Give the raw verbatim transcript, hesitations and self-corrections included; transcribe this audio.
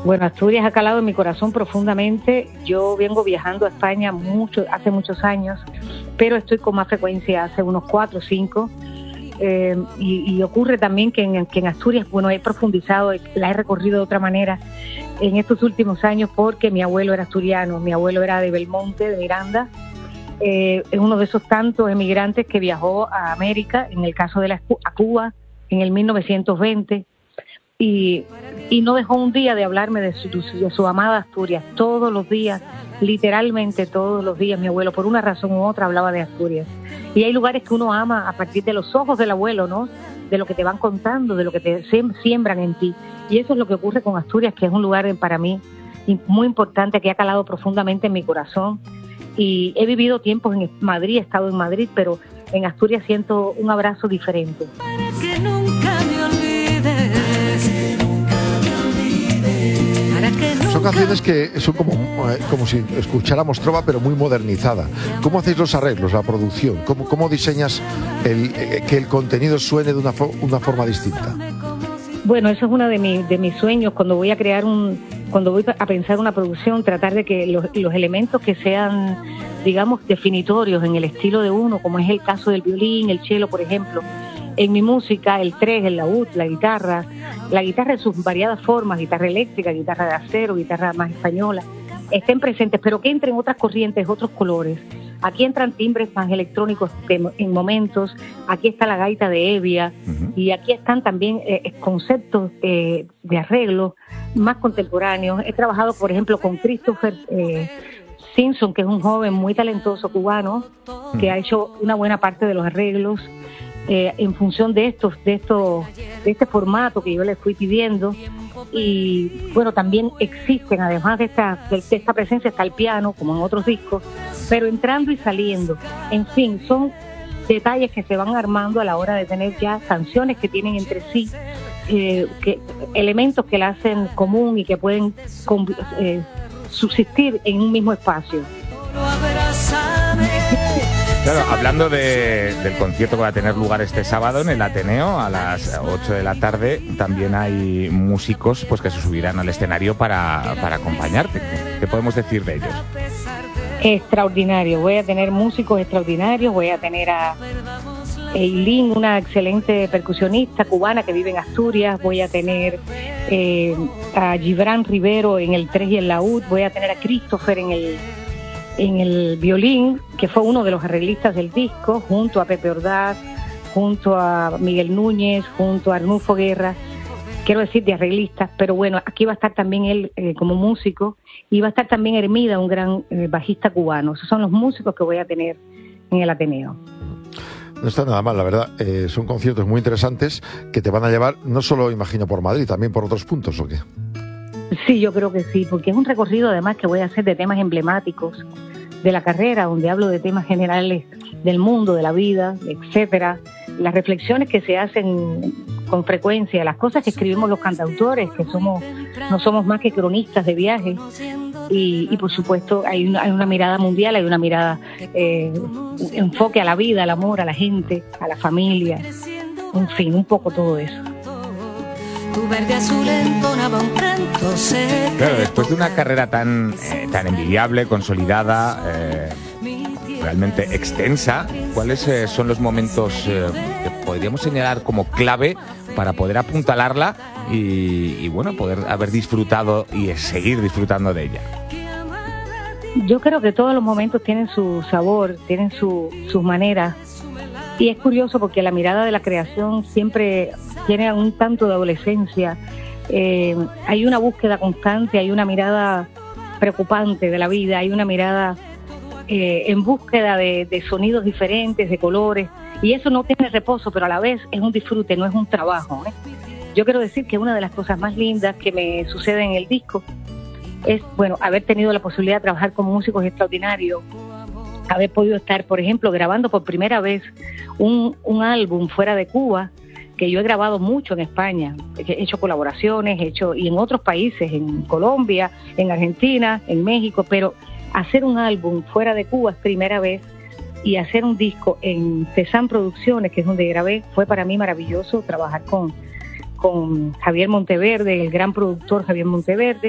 Bueno, Asturias ha calado en mi corazón profundamente. Yo vengo viajando a España mucho, hace muchos años, pero estoy con más frecuencia hace unos cuatro o cinco. Eh, y, y ocurre también que en, que en Asturias, bueno, he profundizado, la he recorrido de otra manera en estos últimos años porque mi abuelo era asturiano, mi abuelo era de Belmonte, de Miranda, eh, es uno de esos tantos emigrantes que viajó a América, en el caso de la, a Cuba, en el mil novecientos veinte, y, y no dejó un día de hablarme de su, de su amada Asturias. Todos los días, literalmente todos los días, mi abuelo, por una razón u otra, hablaba de Asturias. Y hay lugares que uno ama a partir de los ojos del abuelo, ¿no? De lo que te van contando, de lo que te siembran en ti. Y eso es lo que ocurre con Asturias, que es un lugar para mí muy importante, que ha calado profundamente en mi corazón. Y he vivido tiempos en Madrid, he estado en Madrid, pero en Asturias siento un abrazo diferente. Para que nunca me olvides. Son canciones que son como, como si escucháramos trova, pero muy modernizada. ¿Cómo hacéis los arreglos, la producción? ¿Cómo, cómo diseñas el, que el contenido suene de una, fo- una forma distinta? Bueno, eso es uno de, mi, de mis sueños cuando voy a crear un, cuando voy a pensar una producción, tratar de que los, los elementos que sean, digamos, definitorios en el estilo de uno, como es el caso del violín, el cello, por ejemplo. En mi música, el tres, el laúd, la guitarra, la guitarra en sus variadas formas, guitarra eléctrica, guitarra de acero, guitarra más española, estén presentes, pero que entren otras corrientes, otros colores. Aquí entran timbres más electrónicos de, en momentos, aquí está la gaita de Evia, uh-huh. y aquí están también eh, conceptos eh, de arreglo más contemporáneos. He trabajado, por ejemplo, con Christopher eh, Simpson, que es un joven muy talentoso cubano, uh-huh. que ha hecho una buena parte de los arreglos. Eh, en función de estos, de estos, de este formato que yo le fui pidiendo. Y bueno, también existen, además de esta, de esta presencia, está el piano, como en otros discos, pero entrando y saliendo. En fin, son detalles que se van armando a la hora de tener ya canciones que tienen entre sí eh, que, elementos que la hacen común y que pueden eh, subsistir en un mismo espacio. Claro, hablando de, del concierto que va a tener lugar este sábado en el Ateneo a las ocho de la tarde, también hay músicos pues que se subirán al escenario para, para acompañarte. ¿Qué podemos decir de ellos? Extraordinario, voy a tener músicos extraordinarios, voy a tener a Eileen, una excelente percusionista cubana que vive en Asturias, voy a tener eh, a Gibran Rivero en el tres y el laúd, voy a tener a Christopher en el en el violín, que fue uno de los arreglistas del disco, junto a Pepe Ordaz, junto a Miguel Núñez, junto a Arnulfo Guerra, quiero decir de arreglistas, pero bueno, aquí va a estar también él eh, como músico, y va a estar también Hermida, un gran eh, bajista cubano. Esos son los músicos que voy a tener en el Ateneo. No está nada mal, la verdad. Eh, son conciertos muy interesantes que te van a llevar, no solo, imagino, por Madrid, también por otros puntos, ¿o qué? Sí, yo creo que sí, porque es un recorrido además que voy a hacer de temas emblemáticos de la carrera, donde hablo de temas generales del mundo, de la vida, etcétera. Las reflexiones que se hacen con frecuencia, las cosas que escribimos los cantautores, que somos no somos más que cronistas de viajes. Y, y por supuesto hay una, hay una mirada mundial, hay una mirada, eh, enfoque a la vida, al amor, a la gente, a la familia, en fin, un poco todo eso. Tu verde azul entonaba un canto secreto. Claro, después de una carrera tan, eh, tan envidiable, consolidada, eh, realmente extensa, ¿cuáles eh, son los momentos eh, que podríamos señalar como clave para poder apuntalarla y, y bueno, poder haber disfrutado y seguir disfrutando de ella? Yo creo que todos los momentos tienen su sabor, tienen su, sus maneras. Y es curioso porque la mirada de la creación siempre tiene un tanto de adolescencia. Eh, hay una búsqueda constante, hay una mirada preocupante de la vida, hay una mirada eh, en búsqueda de, de sonidos diferentes, de colores. Y eso no tiene reposo, pero a la vez es un disfrute, no es un trabajo, ¿eh? Yo quiero decir que una de las cosas más lindas que me sucede en el disco es, bueno, haber tenido la posibilidad de trabajar con músicos extraordinarios, haber podido estar, por ejemplo, grabando por primera vez un, un álbum fuera de Cuba, que yo he grabado mucho en España, he hecho colaboraciones, he hecho y en otros países, en Colombia, en Argentina, en México, pero hacer un álbum fuera de Cuba es primera vez, y hacer un disco en Cezanne Producciones, que es donde grabé, fue para mí maravilloso trabajar con, con Javier Monteverde, el gran productor Javier Monteverde,